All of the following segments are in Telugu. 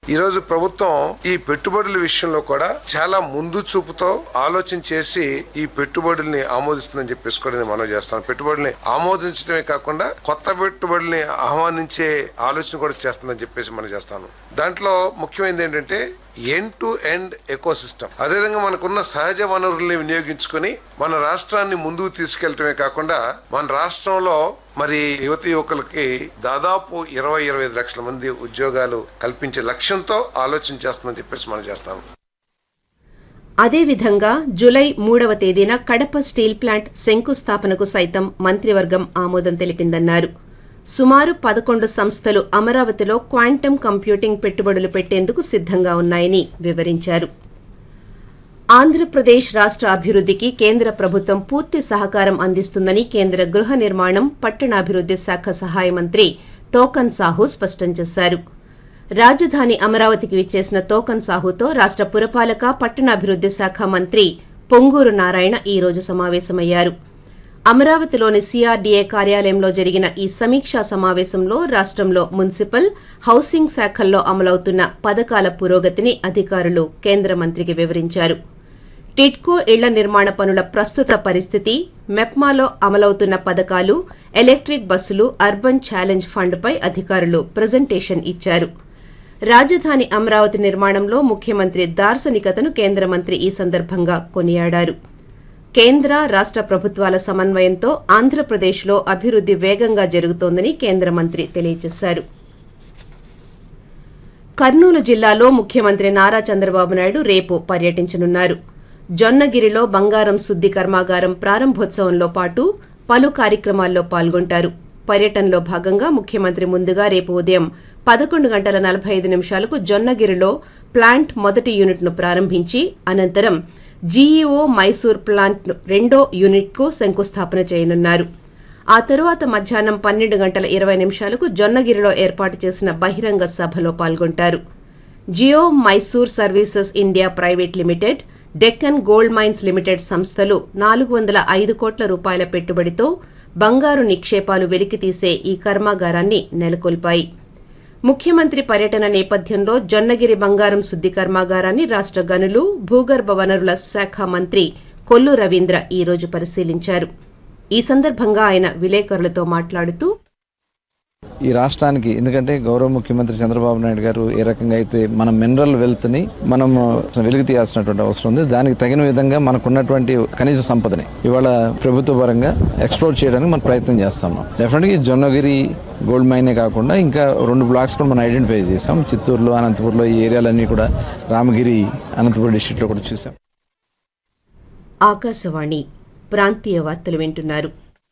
ఈ రోజు ప్రభుత్వం ఈ పెట్టుబడుల విషయంలో కూడా చాలా ముందు చూపుతో ఆలోచన చేసి ఈ పెట్టుబడుల్ని ఆమోదిస్తుందని చెప్పేసి కూడా నేను మనవి చేస్తాను. పెట్టుబడుల్ని ఆమోదించడమే కాకుండా కొత్త పెట్టుబడుల్ని ఆహ్వానించే ఆలోచన కూడా చేస్తుందని చెప్పేసి మనం చేస్తాను. దాంట్లో ముఖ్యమైనది ఏంటంటే ఎండ్ టు ఎండ్ ఎకోసిస్టమ్. అదేవిధంగా మనకున్న సహజ వనరుల్ని వినియోగించుకొని మన రాష్ట్రాన్ని ముందుకు తీసుకెళ్లటమే కాకుండా మన రాష్ట్రంలో మరి యువతి యువకులకి దాదాపు 20-25 లక్షల మంది ఉద్యోగాలు కల్పించే లక్ష్యంతో ఆలోచన చేస్తుందని చెప్పేసి మనం చేస్తాము. అదేవిధంగా జూలై 3వ తేదీన కడప స్టీల్ ప్లాంట్ శంకుస్థాపనకు సైతం మంత్రివర్గం ఆమోదం తెలిపిందన్నారు. సుమారు 11 సంస్థలు అమరావతిలో క్వాంటమ్ కంప్యూటింగ్ పెట్టుబడులు పెట్టేందుకు సిద్ధంగా ఉన్నాయని వివరించారు. ఆంధ్రప్రదేశ్ రాష్ట్ర అభివృద్ధికి కేంద్ర ప్రభుత్వం పూర్తి సహకారం అందిస్తుందని కేంద్ర గృహ నిర్మాణం, పట్టణాభివృద్ది శాఖ సహాయ మంత్రి తోకన్ సాహు స్పష్టం చేశారు. రాజధాని అమరావతికి విచ్చేసిన తోకన్ సాహుతో రాష్ట్ర పురపాలక, పట్టణాభివృద్ది శాఖ మంత్రి పొంగూరు నారాయణ ఈ రోజు సమావేశమయ్యారు. అమరావతిలోని సిఆర్డీఏ కార్యాలయంలో జరిగిన ఈ సమీక్షా సమావేశంలో రాష్ట్రంలో మున్సిపల్, హౌసింగ్ శాఖల్లో అమలవుతున్న పథకాల పురోగతిని అధికారులు కేంద్ర మంత్రికి వివరించారు. టిడ్కో ఇళ్ల నిర్మాణ పనుల ప్రస్తుత పరిస్థితి, మెప్మాలో అమలవుతున్న పథకాలు, ఎలక్ట్రిక్ బస్సులు, అర్బన్ ఛాలెంజ్ ఫండ్పై అధికారులు ప్రజెంటేషన్ ఇచ్చారు. రాజధాని అమరావతి నిర్మాణంలో ముఖ్యమంత్రి దార్శనికతను కేంద్ర మంత్రి ఈ సందర్భంగా కొనియాడారు. కేంద్ర, రాష్ట్ర ప్రభుత్వాల సమన్వయంతో ఆంధ్రప్రదేశ్లో అభివృద్ది వేగంగా జరుగుతోందని కేంద్ర మంత్రి తెలియజేశారు. కర్నూలు జిల్లాలో ముఖ్యమంత్రి నారా చంద్రబాబు నాయుడు రేపు పర్యటించనున్నారు. జొన్నగిరిలో బంగారం శుద్ది కర్మాగారం ప్రారంభోత్సవంలో పాటు పలు కార్యక్రమాల్లో పాల్గొంటారు. పర్యటనలో భాగంగా ముఖ్యమంత్రి ముందుగా రేపు ఉదయం 11:45 జొన్నగిరిలో ప్లాంట్ మొదటి యూనిట్ను ప్రారంభించి అనంతరం జీఈఓ మైసూర్ ప్లాంట్ 2వ యూనిట్కు శంకుస్థాపన చేయనున్నారు. ఆ తరువాత మధ్యాహ్నం 12:20 జొన్నగిరిలో ఏర్పాటు చేసిన బహిరంగ సభలో పాల్గొంటారు. Jio Mysore services India private limited, Deccan gold mines limited సంస్థలు 405 కోట్ల రూపాయల పెట్టుబడితో బంగారు నిక్షేపాలు వెలికితీసే ఈ కర్మాగారాన్ని నెలకొల్పాయి. ముఖ్యమంత్రి పర్యటన నేపథ్యంలో జొన్నగిరి బంగారం శుద్ది కర్మాగారాన్ని రాష్ట్ర గనులు, భూగర్భ వనరుల శాఖ మంత్రి కొల్లు రవీంద్ర ఈ రోజు పరిశీలించారు. ఈ సందర్భంగా ఆయన విలేకరులతో మాట్లాడుతూ, ఈ రాష్ట్రానికి ఎందుకంటే గౌరవ ముఖ్యమంత్రి చంద్రబాబు నాయుడు గారు ఏ రకంగా అయితే మన మినరల్ వెల్త్ ని మనం వెలికి తీయాల్సినటువంటి అవసరం ఉంది, దానికి తగిన విధంగా మనకున్నటువంటి ఖనిజ సంపదని ఇవాళ ప్రభుత్వ పరంగా ఎక్స్ప్లోర్ చేయడానికి మనం ప్రయత్నం చేస్తున్నాం. డెఫినెట్గా జొన్నగిరి గోల్డ్ మైనే కాకుండా ఇంకా 2 బ్లాక్స్ కూడా మనం ఐడెంటిఫై చేసాం. చిత్తూరులో, అనంతపూర్లో ఈ ఏరియాలన్నీ కూడా, రామగిరి, అనంతపురం డిస్ట్రిక్ట్లో కూడా చూసాం. ఆకాశవాణి ప్రాంతీయ వార్తలు వింటున్నారు.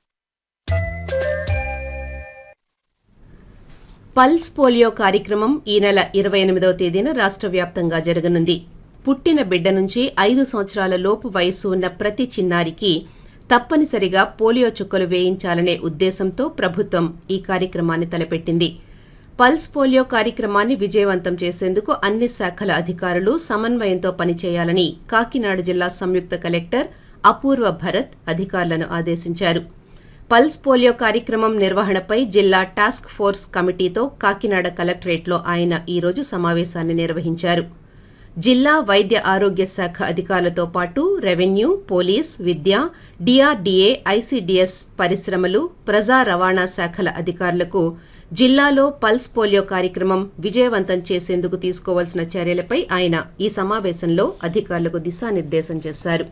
పల్స్ పోలియో కార్యక్రమం ఈ నెల 28వ తేదీన రాష్ట్ర వ్యాప్తంగా జరగనుంది. పుట్టిన బిడ్డ నుంచి 5 సంవత్సరాల లోపు వయస్సు ఉన్న ప్రతి చిన్నారికి తప్పనిసరిగా పోలియో చుక్కలు వేయించాలనే ఉద్దేశంతో ప్రభుత్వం ఈ కార్యక్రమాన్ని తలపెట్టింది. పల్స్ పోలియో కార్యక్రమాన్ని విజయవంతం చేసేందుకు అన్ని శాఖల అధికారులు సమన్వయంతో పనిచేయాలని కాకినాడ జిల్లా సంయుక్త కలెక్టర్ అపూర్వ భరత్ అధికారులను ఆదేశించారు. పల్స్ పోలియో కార్యక్రమం నిర్వహణపై జిల్లా టాస్క్ ఫోర్స్ కమిటీతో కాకినాడ కలెక్టరేట్లో ఆయన ఈ రోజు సమావేశాన్ని నిర్వహించారు. జిల్లా వైద్య ఆరోగ్య శాఖ అధికారులతో పాటు రెవెన్యూ, పోలీస్, విద్య, డిఆర్డీఏ, ఐసీడీఎస్, పరిశ్రమలు, ప్రజా రవాణా శాఖల అధికారులకు జిల్లాలో పల్స్ పోలియో కార్యక్రమం విజయవంతం చేసేందుకు తీసుకోవాల్సిన చర్యలపై ఆయన ఈ సమావేశంలో అధికారులకు దిశానిర్దేశం చేశారు.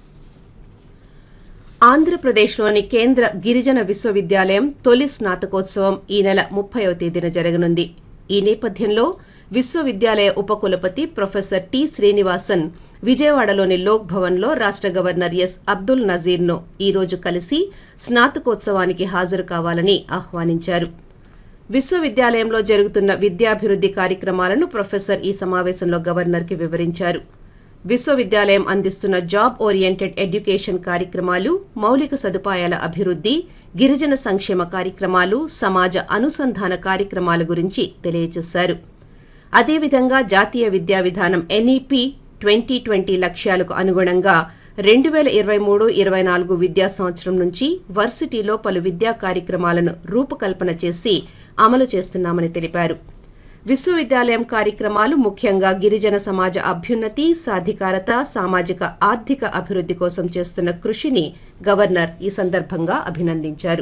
ఆంధ్రప్రదేశ్లోని కేంద్ర గిరిజన విశ్వవిద్యాలయం తొలి స్నాతకోత్సవం ఈ నెల 30వ తేదీన జరగనుంది. ఈ నేపథ్యంలో విశ్వవిద్యాలయ ఉపకులపతి ప్రొఫెసర్ టి శ్రీనివాసన్ విజయవాడలోని లోక్ భవన్లో రాష్ట్ర గవర్నర్ ఎస్ అబ్దుల్ నజీర్ను ఈ రోజు కలిసి స్నాతకోత్సవానికి హాజరు కావాలని ఆహ్వానించారు. విశ్వవిద్యాలయంలో జరుగుతున్న విద్యాభివృద్ది కార్యక్రమాలను ప్రొఫెసర్ ఈ సమావేశంలో గవర్నర్కి వివరించారు. విశ్వవిద్యాలయం అందిస్తున్న జాబ్ ఓరియంటెడ్ ఎడ్యుకేషన్ కార్యక్రమాలు, మౌలిక సదుపాయాల అభివృద్ది, గిరిజన సంక్షేమ కార్యక్రమాలు, సమాజ అనుసంధాన కార్యక్రమాల గురించి తెలియజేశారు. అదేవిధంగా జాతీయ విద్యా విధానం ఎన్ఈపీ 2020 లక్ష్యాలకు అనుగుణంగా 2023-24 విద్యా సంవత్సరం నుంచి వర్సిటీలో పలు విద్యా కార్యక్రమాలను రూపకల్పన చేసి అమలు చేస్తున్నామని తెలిపారు. విశ్వవిద్యాలయం కార్యక్రమాలు ముఖ్యంగా గిరిజన సమాజ అభ్యున్నతి, సాధికారత, సామాజిక ఆర్థిక అభివృద్ధి కోసం చేస్తున్న కృషిని గవర్నర్ ఈ సందర్భంగా అభినందించారు.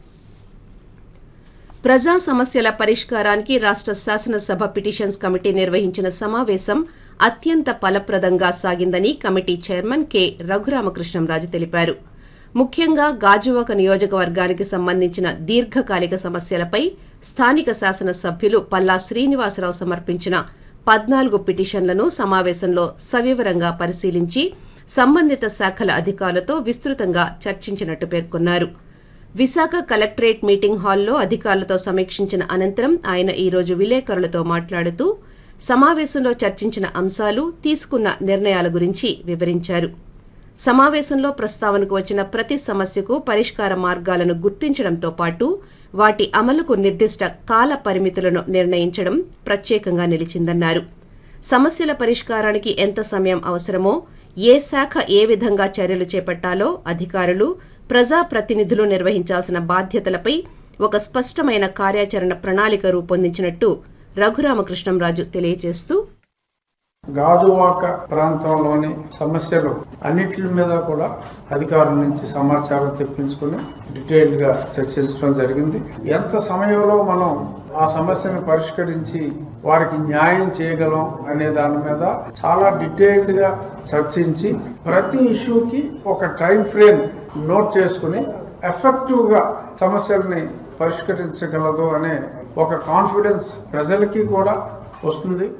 ప్రజా సమస్యల పరిష్కారానికి రాష్ట్ర శాసనసభ పిటిషన్స్ కమిటీ నిర్వహించిన సమావేశం అత్యంత ఫలప్రదంగా సాగిందని కమిటీ చైర్మన్ కె. రఘురామకృష్ణంరాజు తెలిపారు. ముఖ్యంగా గాజువాక నియోజకవర్గానికి సంబంధించిన దీర్ఘకాలిక సమస్యలపై స్థానిక శాసనసభ్యులు పల్లా శ్రీనివాసరావు సమర్పించిన 14 పిటిషన్లను సమావేశంలో సవివరంగా పరిశీలించి సంబంధిత శాఖల అధికారులతో విస్తృతంగా చర్చించినట్టు పేర్కొన్నారు. విశాఖ కలెక్టరేట్ మీటింగ్ హాల్లో అధికారులతో సమీక్షించిన అనంతరం ఆయన ఈ రోజు విలేకరులతో మాట్లాడుతూ సమావేశంలో చర్చించిన అంశాలు, తీసుకున్న నిర్ణయాల గురించి వివరించారు. సమావేశంలో ప్రస్తావనకు వచ్చిన ప్రతి సమస్యకు పరిష్కార మార్గాలను గుర్తించడంతో పాటు వాటి అమలుకు నిర్దిష్ట కాల పరిమితులను నిర్ణయించడం ప్రత్యేకంగా నిలిచిందన్నారు. సమస్యల పరిష్కారానికి ఎంత సమయం అవసరమో, ఏ శాఖ ఏ విధంగా చర్యలు చేపట్టాలో అధికారులు, ప్రజాప్రతినిధులు నిర్వహించాల్సిన బాధ్యతలపై ఒక స్పష్టమైన కార్యాచరణ ప్రణాళిక రూపొందించినట్టు రఘురామకృష్ణంరాజు తెలియజేస్తూ, గాజువాక ప్రాంతంలోని సమస్యలు అన్నిటి మీద కూడా అధికారుల నుంచి సమాచారం తెప్పించుకుని డీటెయిల్ గా చర్చించడం జరిగింది. ఎంత సమయంలో మనం ఆ సమస్యను పరిష్కరించి వారికి న్యాయం చేయగలం అనే దాని మీద చాలా డీటెయిల్డ్ గా చర్చించి ప్రతి ఇష్యూకి ఒక టైం ఫ్రేమ్ నోట్ చేసుకుని ఎఫెక్టివ్ గా సమస్యల్ని పరిష్కరించగలదు అనే ఒక కాన్ఫిడెన్స్ ప్రజలకి కూడా వస్తుంది.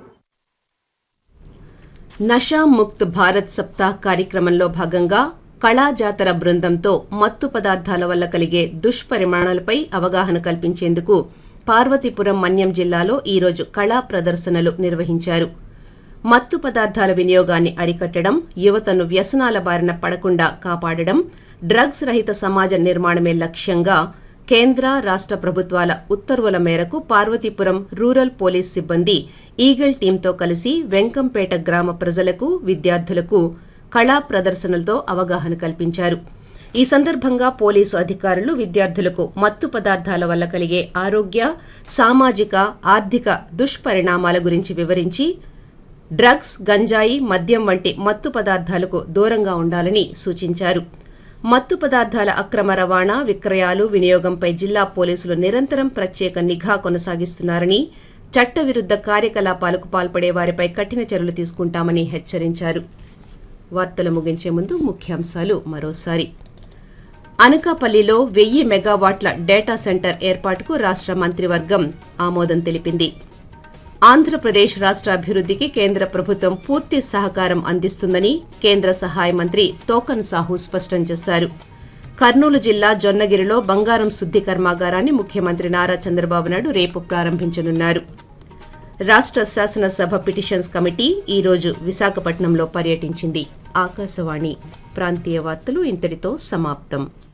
నషా ముక్త్ భారత్ సప్తాహ్ కార్యక్రమంలో భాగంగా కళా జాతర బృందంతో మత్తు పదార్థాల వల్ల కలిగే దుష్పరిణామాలపై అవగాహన కల్పించేందుకు పార్వతీపురం మన్యం జిల్లాలో ఈరోజు కళా ప్రదర్శనలు నిర్వహించారు. మత్తు పదార్థాల వినియోగాన్ని అరికట్టడం, యువతను వ్యసనాల బారిన పడకుండా కాపాడడం, డ్రగ్స్ రహిత సమాజ నిర్మాణమే లక్ష్యంగా కేంద్ర, రాష్ట్ర ప్రభుత్వాల ఉత్తర్వుల మేరకు పార్వతీపురం రూరల్ పోలీస్ సిబ్బంది ఈగల్ టీంతో కలిసి వెంకంపేట గ్రామ ప్రజలకు, విద్యార్థులకు కళా ప్రదర్శనలతో అవగాహన కల్పించారు. ఈ సందర్భంగా పోలీసు అధికారులు విద్యార్థులకు మత్తు పదార్థాల వల్ల కలిగే ఆరోగ్య, సామాజిక, ఆర్థిక దుష్పరిణామాల గురించి వివరించి డ్రగ్స్, గంజాయి, మద్యం వంటి మత్తు పదార్థాలకు దూరంగా ఉండాలని సూచించారు. మత్తు పదార్థాల అక్రమ రవాణా, విక్రయాలు, వినియోగంపై జిల్లా పోలీసులు నిరంతరం ప్రత్యేక నిఘా కొనసాగిస్తున్నారని, చట్టవిరుద్ధ కార్యకలాపాలకు పాల్పడే వారిపై కఠిన చర్యలు తీసుకుంటామని హెచ్చరించారు. వార్తలు ముగించే ముందు ముఖ్యాంశాలు మరోసారి. అనకాపల్లిలో 1000 మెగావాట్ల డేటా సెంటర్ ఏర్పాటుకు రాష్ట్ర మంత్రివర్గం ఆమోదం తెలిపింది. ఆంధ్రప్రదేశ్ రాష్ట్ర అభివృద్ధికి కేంద్ర ప్రభుత్వం పూర్తి సహకారం అందిస్తుందని కేంద్ర సహాయ మంత్రి తోకన్ సాహు స్పష్టం చేశారు. కర్నూలు జిల్లా జొన్నగిరిలో బంగారం శుద్ధి కర్మాగారాన్ని ముఖ్యమంత్రి నారా చంద్రబాబు నాయుడు రేపు ప్రారంభించనున్నారు. రాష్ట్ర శాసనసభ పిటిషన్స్ కమిటీ ఈ రోజు విశాఖపట్నంలో పర్యటించింది. ఆకాశవాణి ప్రాంతీయ వార్తలు ఇంతటితో సమాప్తం.